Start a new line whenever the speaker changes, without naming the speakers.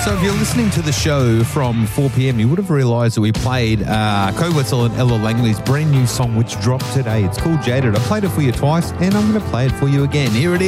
So if you're listening to the show from 4 p.m, you would have realised that we played Co Wetzel and Ella Langley's brand new song, which dropped today. It's called Jaded. I played it for you twice, and I'm going to play it for you again. Here it is.